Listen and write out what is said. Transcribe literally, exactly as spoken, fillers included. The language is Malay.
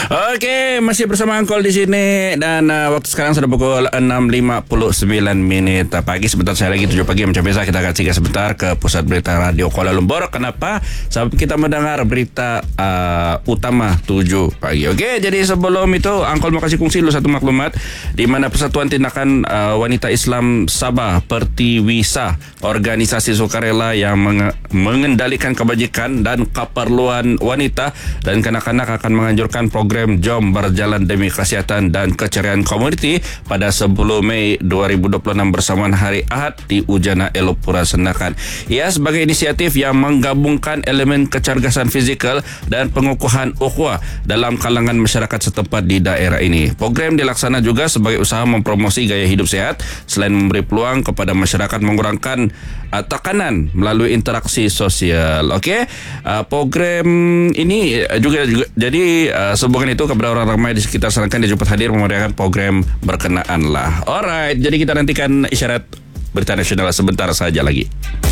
Okey, masih bersama Angkol di sini dan uh, waktu sekarang sudah pukul enam lima puluh sembilan minit pagi. Sebentar saya lagi tujuh pagi macam biasa kita akan singgah sebentar ke pusat berita Radio Kuala Lumpur. Kenapa? Sebab kita mendengar berita uh, utama tujuh pagi. Okey, jadi sebelum itu Angkol mau kasih kongsi dulu satu maklumat di mana Persatuan Tindakan uh, Wanita Islam Sabah Pertiwisa, organisasi sukarela yang menge- mengendalikan kebajikan dan keperluan wanita dan kanak-kanak akan menganjurkan program Jom Berjalan Demi Kesihatan dan Keceriaan Komuniti pada sepuluh Mei dua ribu dua puluh enam bersamaan Hari Ahad di Ujana Elopura Sendakan. Ia sebagai inisiatif yang menggabungkan elemen kecergasan fizikal dan pengukuhan ukhuwah dalam kalangan masyarakat setempat di daerah ini. Program dilaksana juga sebagai usaha mempromosi gaya hidup sehat selain memberi peluang kepada masyarakat mengurangkan uh, tekanan melalui interaksi sosial. Okey, uh, program ini uh, juga, juga jadi uh, sehubungan itu kepada orang ramai di sekitar Sarakan dia jemput hadir memeriahkan program berkenaan lah. Alright, jadi kita nantikan isyarat berita nasional sebentar saja lagi.